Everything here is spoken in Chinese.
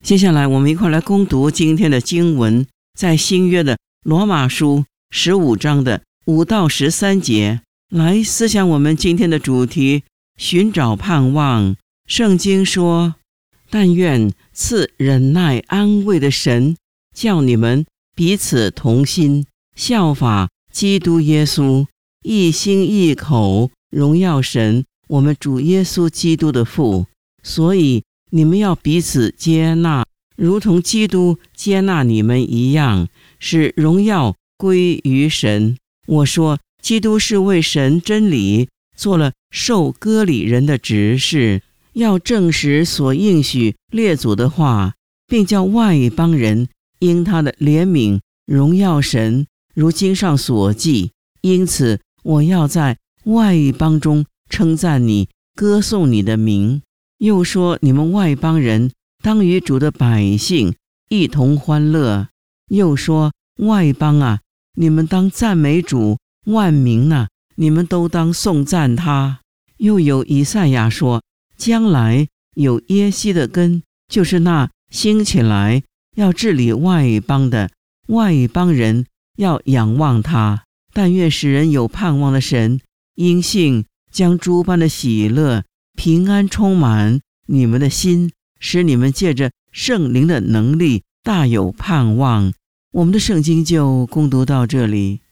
接下来我们一块来攻读今天的经文，在新约的罗马书15章的5到13节，来思想我们今天的主题，寻找盼望。圣经说，但愿赐忍耐安慰的神，叫你们彼此同心，效法基督耶稣，一心一口荣耀神，我们主耶稣基督的父。所以你们要彼此接纳，如同基督接纳你们一样，使荣耀归于神。我说，基督是为神真理做了受割礼人的执事，要证实所应许列祖的话，并叫外邦人因他的怜悯荣耀神，如经上所记。因此我要在外邦中称赞你，歌颂你的名。又说，你们外邦人当与主的百姓一同欢乐。又说，外邦啊，你们当赞美主，万民啊，你们都当颂赞他。又有以赛亚说，将来有耶西的根，就是那兴起来要治理外邦的，外邦人要仰望他。但愿使人有盼望的神，因信将诸般的喜乐平安充满你们的心，使你们借着圣灵的能力大有盼望。我们的圣经就攻读到这里。